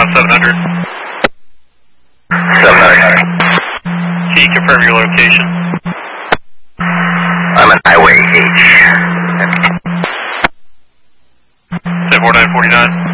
South 700. 700. Can you confirm your location? I'm at Highway H. 74949.